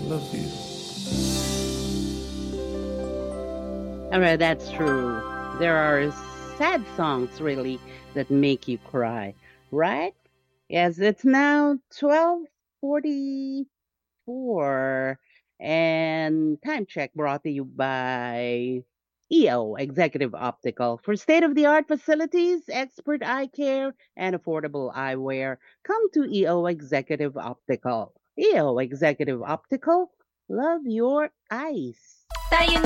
love you. All right, that's true. There are sad songs really that make you cry, right? Yes, it's now 12:44 and time check brought to you by EO Executive Optical for state-of-the-art facilities, expert eye care, and affordable eyewear. Come to EO Executive Optical. EO Executive Optical, love your eyes. Tayo